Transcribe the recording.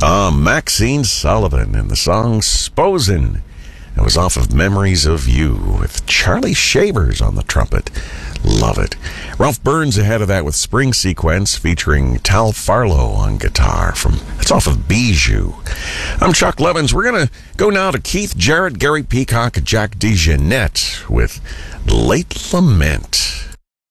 Maxine Sullivan and the song Sposin. It was off of Memories of You with Charlie Shavers on the trumpet. Love it. Ralph Burns ahead of that with Spring Sequence featuring Tal Farlow on guitar. It's off of Bijou. I'm Chuck Levins. We're going to go now to Keith Jarrett, Gary Peacock, and Jack DeJohnette with Late Lament.